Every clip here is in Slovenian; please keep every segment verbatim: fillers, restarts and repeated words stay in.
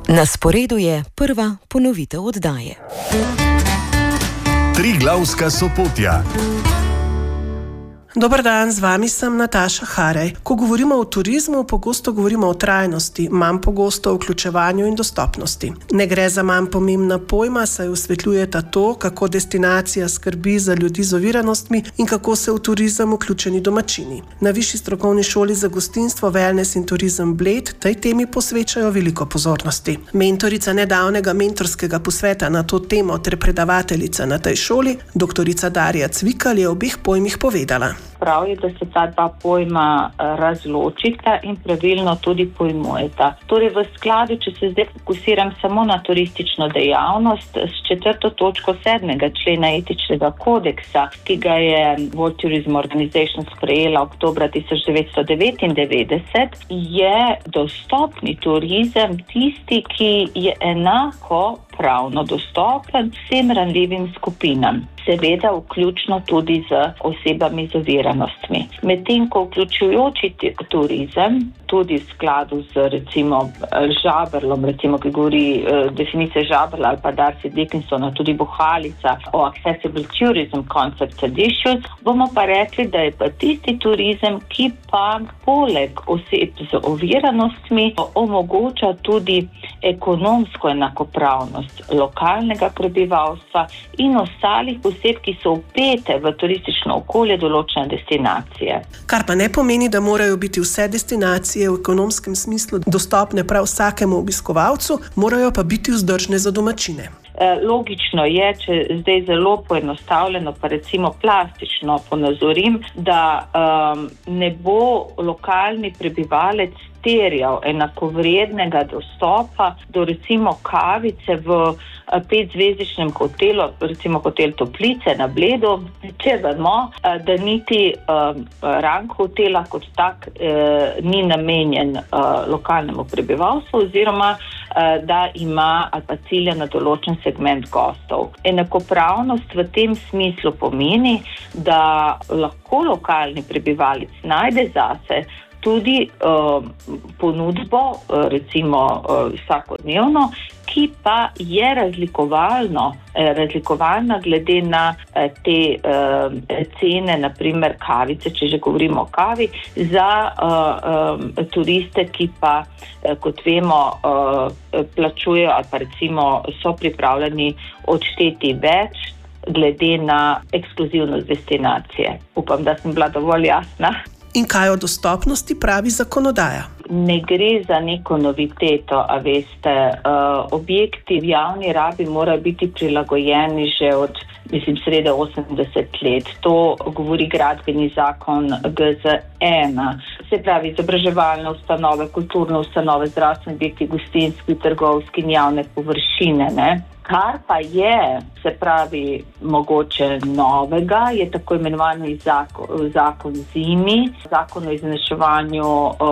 Na sporedu je prva ponovitev oddaje. Triglavska Sopotja. Dober dan, z vami sem Nataša Haraj. Ko govorimo o turizmu, pogosto govorimo o trajnosti, manj pogosto o vključevanju in dostopnosti. Ne gre za manj pomembna pojma, saj osvetljujeta to, kako destinacija skrbi za ljudi z oviranostmi in kako se v turizem vključeni domačini. Na Višji strokovni šoli za gostinstvo, wellness in turizem Bled tej temi posvečajo veliko pozornosti. Mentorica nedavnega mentorskega posveta na to temo ter predavateljica na tej šoli, doktorica Darja Cvikl, je o obeh pojmih povedala. Prav je, da se ta dva pojma razločita in pravilno tudi pojmujeta. Torej v skladu, če se zdaj fokusiram samo na turistično dejavnost, s četrto točko sedmega člena etičnega kodeksa, ki ga je World Tourism Organization sprejela oktobra tisoč devetsto devetindevetdeset, je dostopni turizem tisti, ki je enako pravno dostopen vsem ranljivim skupinam. Seveda vključno tudi z osebami z oviranostmi. Medtem ko vključujoči turizem, tudi v skladu z recimo žabrlom, recimo ki govori eh, definicije žabrla ali pa Darcy Dickinsona, tudi Bohalica o Accessible Tourism Concepts and Issues, bomo pa rekli, da je pa tisti turizem, ki pa poleg oseb z oviranostmi omogoča tudi ekonomsko enakopravnost lokalnega prebivalstva in ostalih oseb, ki so vpete v turistično okolje določene destinacije. Kar pa ne pomeni, da morajo biti vse destinacije v ekonomskem smislu dostopne prav vsakemu obiskovalcu, morajo pa biti vzdržne za domačine. Logično je, če zdaj zelo poenostavljeno, pa recimo plastično ponazorim, da um, ne bo lokalni prebivalec terjal enakovrednega dostopa do recimo kavice v petzvezdičnem hotelu, recimo hotel Toplice na Bledu, če vemo, da niti um, rang hotela kot tak eh, ni namenjen eh, lokalnemu prebivalstvu oziroma eh, da ima ali pa cilja na določen segment gostov. Enakopravnost v tem smislu pomeni, da lahko lokalni prebivalec najde zase tudi uh, ponudbo, uh, recimo uh, vsakodnevno, ki pa je razlikovalno, eh, razlikovalna glede na eh, te eh, cene, naprimer kavice, če že govorimo o kavi, za eh, eh, turiste, ki pa, eh, kot vemo, eh, plačujejo ali pa recimo so pripravljeni odšteti več glede na ekskluzivnost destinacije. Upam, da sem bila dovolj jasna. In kaj o dostopnosti pravi zakonodaja? Ne gre za neko noviteto, a veste, uh, objekti v javni rabi morajo biti prilagojeni že od, mislim, srede osemdeset let. To govori gradbeni zakon G Z ena. Se pravi, izobraževalne ustanove, kulturne ustanove, zdravstveni objekti, gostinski, trgovski in javne površine, ne? Kar pa je, se pravi, mogoče novega, je tako imenovani zakon, zakon zimi, zakon o izenačevanju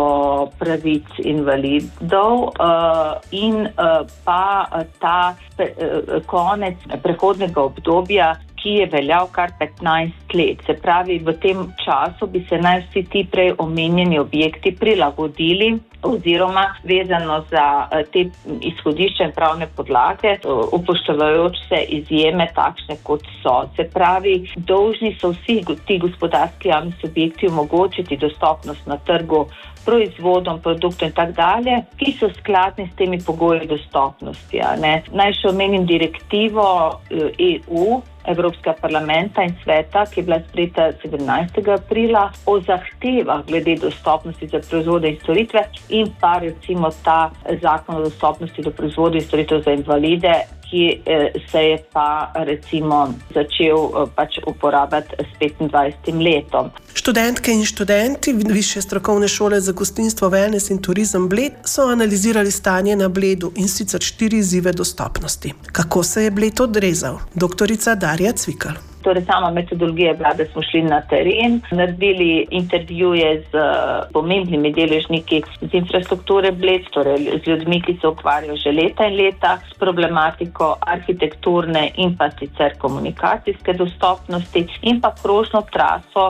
pravic invalidov uh, in uh, pa ta pre, uh, konec prehodnega obdobja, ki je veljal kar petnajst let. Se pravi, v tem času bi se naj vsi ti prej omenjeni objekti prilagodili oziroma vezano za te izhodišče in pravne podlage, upoštevajoč se izjeme takšne, kot so. Se pravi, dolžni so vsi ti gospodarski javni subjekti omogočiti dostopnost na trgu proizvodom, produktom in tak dalje, ki so skladni s temi pogoji dostopnosti. Ja, ne. Naj še omenim direktivo E U, Evropskega parlamenta in sveta, ki je bila sprejeta sedemnajstega aprila o zahtevah glede dostopnosti za proizvode in storitve in pa recimo ta zakon o dostopnosti do proizvodov in storitev za invalide, ki se je pa recimo začel pač uporabljati s petindvajsetim letom. Študentke in študenti Višje strokovne šole za gostinstvo, wellness in turizem Bled so analizirali stanje na Bledu in sicer štiri izzive dostopnosti. Kako se je Bled odrezal? Doktorica Darja Cvikl. Torej, sama metodologija je bila, da smo šli na teren, naredili intervjuje z pomembnimi deležniki z infrastrukture Bled, torej z ljudmi, ki se ukvarjajo že leta in leta s problematiko arhitekturne in pa sicer komunikacijske dostopnosti in pa krožno traso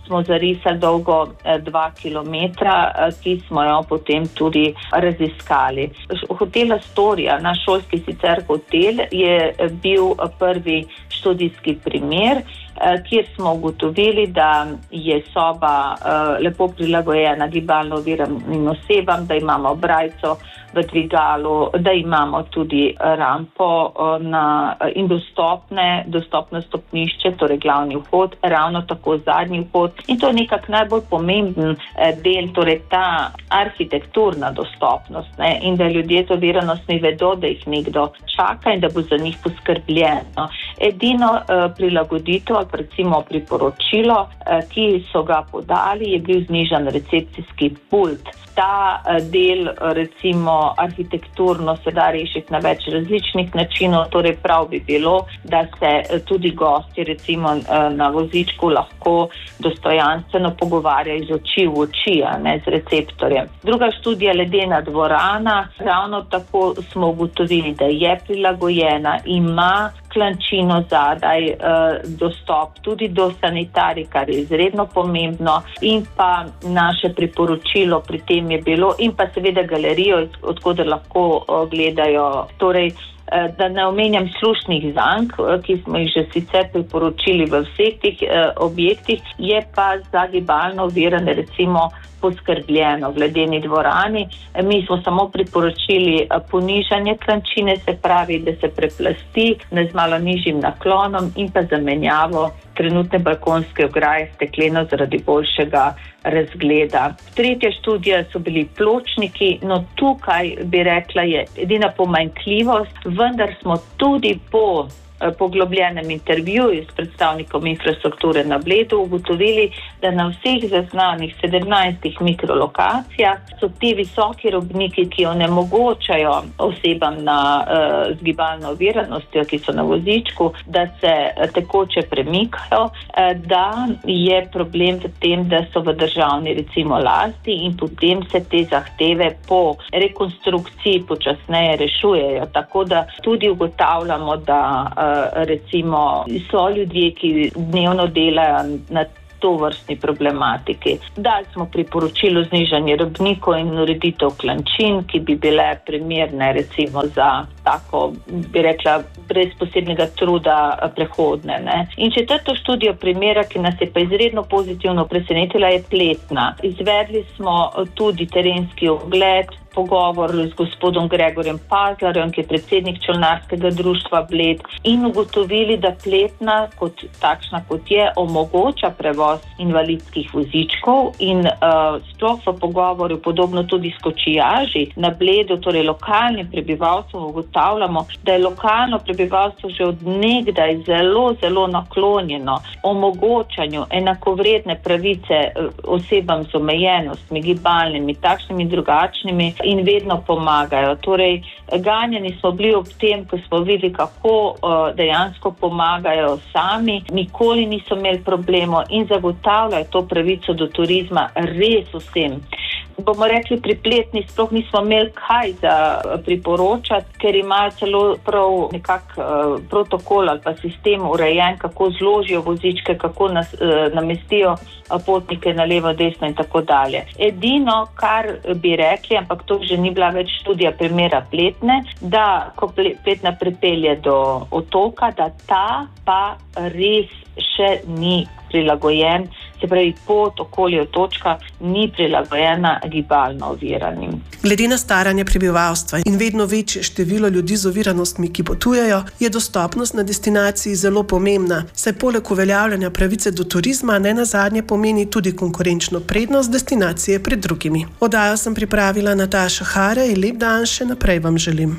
smo zarisali dolgo dva kilometra, ki smo jo potem tudi raziskali. Hotel Astoria, naš šolski sicer hotel, je bil prvi študijski primer, kjer smo ugotovili, da je soba lepo prilagojena gibalno oviranim osebam, da imamo brajco v dvigalu, da imamo tudi rampo na, in dostopne, dostopno stopnišče, torej glavni vhod, ravno tako zadnji vhod. In to je nekak najbolj pomemben del, torej ta arhitekturna dostopnost, ne? In da ljudje z oviranostmi vedo, da jih nekdo čaka in da bo za njih poskrbljeno. Edino uh, prilagoditev, ali recimo priporočilo, uh, ki so ga podali, je bil znižan recepcijski pult. Ta del, recimo arhitekturno, se da rešiti na več različnih načinov, torej prav bi bilo, da se tudi gosti recimo na vozičku lahko dostojanstveno pogovarjajo iz oči v oči, a ne z receptorjem. Druga študija, ledena dvorana, ravno tako smo ugotovili, da je prilagojena, ima klančino zadaj, eh, dostop tudi do sanitarij, kar je izredno pomembno, in pa naše priporočilo pri tem je bilo, in pa seveda galerijo, odkuder lahko eh, gledajo, torej eh, da ne omenjam slušnih zank, eh, ki smo jih že sicer priporočili v vseh teh eh, objektih, je pa za gibalno ovirane recimo poskrbljeno v ledeni dvorani. Mi smo samo priporočili ponižanje klančine, se pravi, da se preplasti z malo nižjim naklonom in pa zamenjavo trenutne balkonske ograje stekleno zaradi boljšega razgleda. Tretja študija so bili pločniki, no tukaj bi rekla je edina pomanjkljivost, vendar smo tudi po poglobljenem intervjuju s predstavnikom infrastrukture na Bledu ugotovili, da na vseh zaznanih sedemnajstih mikrolokacijah so ti visoki robniki, ki onemogočajo osebam na, uh, z gibalno oviranostjo, ki so na vozičku, da se tekoče premikajo, uh, da je problem v tem, da so v državni recimo lasti in potem se te zahteve po rekonstrukciji počasneje rešujejo. Tako da tudi ugotavljamo, da uh, recimo so ljudje, ki dnevno delajo na to vrstni problematiki. Dali smo priporočilo znižanje robnikov in ureditev klančin, ki bi bile primerne recimo za tako, bi rekla, brez posebnega truda prehodne. Ne? In četrto študijo primera, ki nas je pa izredno pozitivno presenetila, je Pletna. Izvedli smo tudi terenski ogled, pogovor z gospodom Gregorjem Pazlarjem, ki je predsednik čolnarskega društva Bled, in ugotovili, da Pletna, kot takšna kot je, omogoča prevoz invalidskih vozičkov in uh, sploh v pogovoru, podobno tudi s kočijaži na Bledu, torej lokalnim prebivalstvom, ugotavljamo, da je lokalno prebivalstvo že od nekdaj zelo, zelo naklonjeno omogočanju enakovredne pravice osebam z omejenostmi, gibalnimi, takšnimi in drugačnimi, in vedno pomagajo. Torej, ganjeni smo bili ob tem, ko smo videli, kako uh, dejansko pomagajo sami, nikoli niso imeli problemov in zagotavljajo to pravico do turizma res vsem. Bomo rekli, pri Pletni sploh nismo imeli kaj za priporočati, ker imajo celo prav nekak uh, protokol ali pa sistem urejen, kako zložijo vozičke, kako nas, uh, namestijo potnike na levo, desno in tako dalje. Edino, kar bi rekli, ampak to že ni bila več študija primera Pletne, da ko Pletna pripelje do otoka, da ta pa res še ni prilagojen, se pravi pot okoli otočka ni prilagojena gibalno oviranim. Glede na staranje prebivalstva in vedno večje število ljudi z oviranostmi, ki potujejo, je dostopnost na destinaciji zelo pomembna, saj poleg uveljavljanja pravice do turizma nenazadnje pomeni tudi konkurenčno prednost destinacije pred drugimi. Oddajo sem pripravila Nataša Hare in lep dan še naprej vam želim.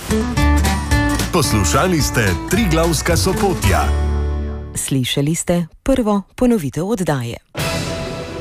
Poslušali ste Triglavska Sopotja. Slišali ste prvo ponovitev oddaje.